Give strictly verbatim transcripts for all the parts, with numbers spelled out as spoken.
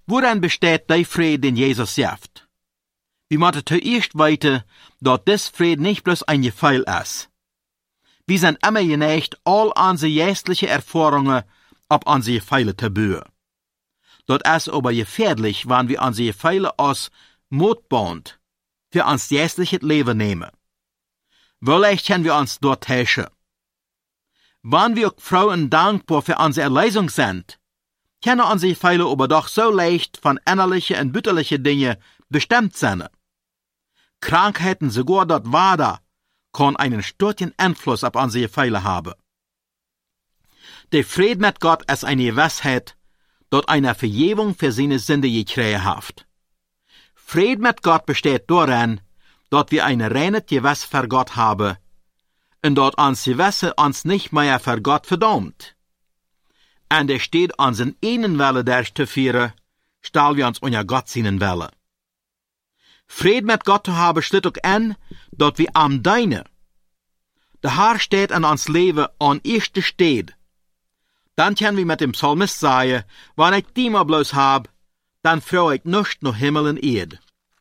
Woran besteht die Friede, den Jesus schafft? Wir müssen zuerst weten, dass das Friede nicht bloß ein Gefühl ist. Wir sind immer geneigt, all unsere geistliche Erfahrungen auf unsere Gefühle zu bauen. Das ist aber gefährlich, wenn wir unsere Gefühle als Mutband für uns geistliches Leben nehmen. Vielleicht können wir uns dort täuschen. Wenn wir Frauen dankbar für unsere Erlösung sind, können unsere Gefühle aber doch so leicht von innerlichen und bütterlichen Dingen bestimmt sein. Krankheiten, sogar dort Wader, kann einen starken Einfluss auf unsere Gefühle haben. Der Friede mit Gott ist eine Gewissheit, dort eine Vergebung für seine Sünde gekriegt hat. Friede mit Gott besteht darin, dass wir eine reine Gewiss für Gott haben und dort uns Gewisse uns nicht mehr für Gott verdammt. Und es steht uns in einen Welle durchzuführen, statt wir uns unter Gott seinen Welle. Friede mit Gott zu haben schlitt auch an, dass wir am Deine. Der Herr steht in uns Leben an erster Stelle. Dann können wir mit dem Psalmist sagen, wenn ich die mal bloß hab, dann freue ich nicht noch Himmel und Erde.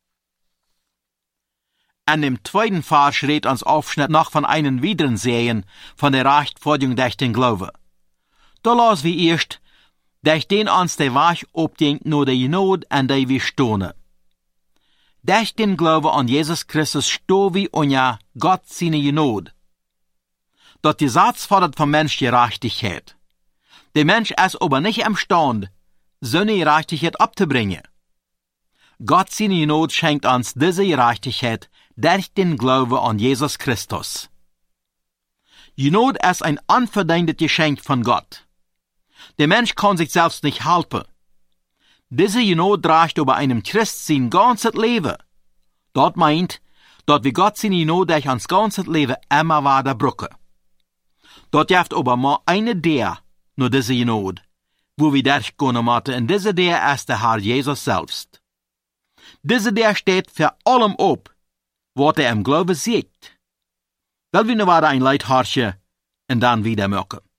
An dem zweiten Vers redet uns Aufschnitt noch von einem weiteren Sehen von der Rechtfertigung durch den Glauben. Da lassen wir erst, durch den uns der Weg obdenkt nur der Not, an der wir stehen. Durch den Glauben an Jesus Christus stehen wir unter Gott seine Not. Dort die Satz fordert vom Mensch Gerechtigkeit. Der Mensch ist aber nicht imstande, seine Gerechtigkeit abzubringen. Gott seine Not schenkt uns diese Gerechtigkeit durch den Glauben an Jesus Christus. Die Not ist ein unverdientes Geschenk von Gott. Der Mensch kann sich selbst nicht helfen. Diese Not trägt über einem Christ sein ganzes Leben. Dort meint, dass wir Gott seine Not durch uns ganzes Leben immer weiter brücken. Dort gibt aber mal eine der, nur diese Not, wo wir durchgehen müssen, und diese der ist der Herr Jesus selbst. Diese der steht für allem ob, was er im Glauben sieht. Weil wir nur weiter ein Leid harchen und dann wieder mögen.